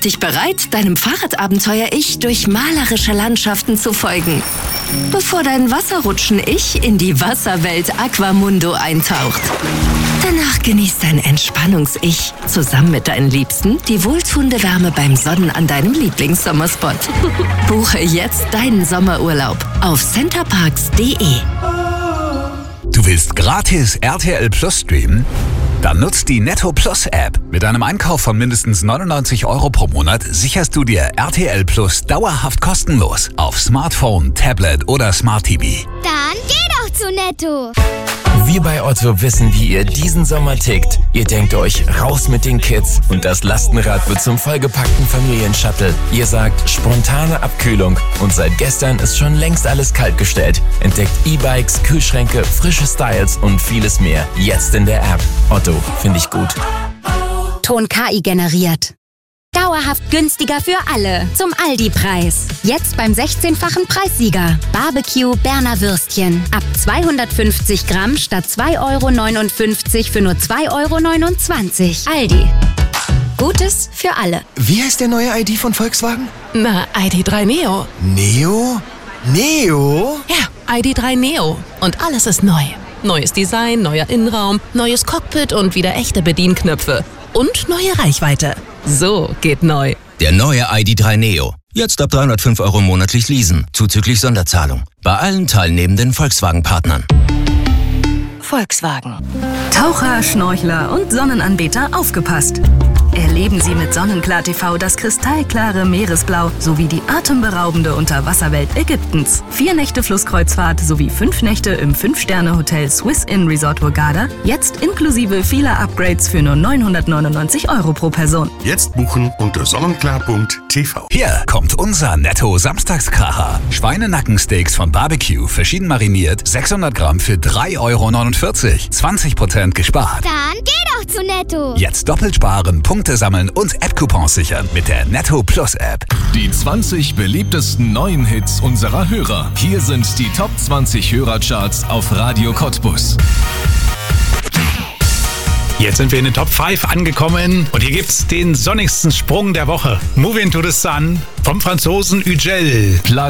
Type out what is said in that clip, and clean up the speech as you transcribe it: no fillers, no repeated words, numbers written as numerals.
dich bereit, deinem Fahrradabenteuer-Ich durch malerische Landschaften zu folgen, bevor dein Wasserrutschen-Ich in die Wasserwelt Aquamundo eintaucht. Danach genießt dein Entspannungs-Ich zusammen mit deinen Liebsten die wohltuende Wärme beim Sonnen an deinem Lieblingssommerspot. Buche jetzt deinen Sommerurlaub auf centerparks.de. Du willst gratis RTL Plus streamen? Dann nutzt die Netto Plus App. Mit einem Einkauf von mindestens 99 € pro Monat sicherst du dir RTL Plus dauerhaft kostenlos auf Smartphone, Tablet oder Smart TV. Dann geh doch zu Netto. Wir bei Otto wissen, wie ihr diesen Sommer tickt. Ihr denkt euch, raus mit den Kids und das Lastenrad wird zum vollgepackten Familienshuttle. Ihr sagt, spontane Abkühlung und seit gestern ist schon längst alles kaltgestellt. Entdeckt E-Bikes, Kühlschränke, frische Styles und vieles mehr. Jetzt in der App. Otto, finde ich gut. Ton KI generiert. Dauerhaft günstiger für alle. Zum Aldi-Preis. Jetzt beim 16-fachen Preissieger. Barbecue Berner Würstchen. Ab 250 Gramm statt 2,59 € für nur 2,29 €. Aldi. Gutes für alle. Wie heißt der neue ID von Volkswagen? Na, ID.3 Neo. Neo? Neo? Ja, ID.3 Neo. Und alles ist neu. Neues Design, neuer Innenraum, neues Cockpit und wieder echte Bedienknöpfe. Und neue Reichweite. So geht neu. Der neue ID.3 Neo. Jetzt ab 305 € monatlich leasen, zuzüglich Sonderzahlung. Bei allen teilnehmenden Volkswagen-Partnern. Volkswagen. Taucher, Schnorchler und Sonnenanbeter aufgepasst. Erleben Sie mit Sonnenklar TV das kristallklare Meeresblau sowie die atemberaubende Unterwasserwelt Ägyptens. 4 Nächte Flusskreuzfahrt sowie 5 Nächte im 5-Sterne-Hotel Swiss Inn Resort Hurghada. Jetzt inklusive vieler Upgrades für nur 999 € pro Person. Jetzt buchen unter sonnenklar.tv. Hier kommt unser Netto-Samstagskracher. Schweinenackensteaks von Barbecue, verschieden mariniert, 600 Gramm für 3,49 €. 20% gespart. Dann geh doch zu Netto. Jetzt doppelt sparen, Punkte sammeln und App-Coupons sichern mit der Netto Plus App. Die 20 beliebtesten neuen Hits unserer Hörer. Hier sind die Top 20 Hörercharts auf Radio Cottbus. Jetzt sind wir in den Top 5 angekommen und hier gibt's den sonnigsten Sprung der Woche. Move Into the Sun vom Franzosen Ugel.